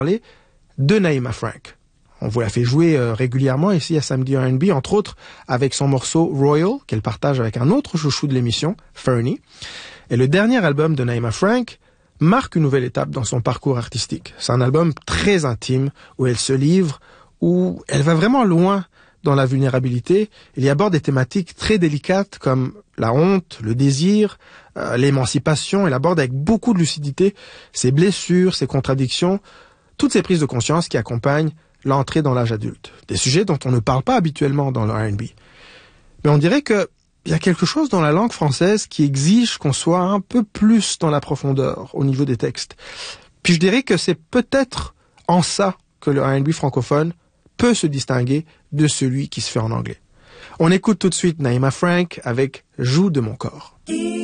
parler de Naïma Frank. On vous la fait jouer régulièrement ici à Samedi R&B, entre autres avec son morceau Royal, qu'elle partage avec un autre chouchou de l'émission, Fernie. Et le dernier album de Naïma Frank marque une nouvelle étape dans son parcours artistique. C'est un album très intime, où elle se livre, où elle va vraiment loin dans la vulnérabilité. Il y aborde des thématiques très délicates comme la honte, le désir, l'émancipation. Elle aborde avec beaucoup de lucidité ses blessures, ses contradictions, toutes ces prises de conscience qui accompagnent l'entrée dans l'âge adulte. Des sujets dont on ne parle pas habituellement dans le R&B. Mais on dirait que il y a quelque chose dans la langue française qui exige qu'on soit un peu plus dans la profondeur au niveau des textes. Puis je dirais que c'est peut-être en ça que le R&B francophone peut se distinguer de celui qui se fait en anglais. On écoute tout de suite Naïma Frank avec « Joue de mon corps ».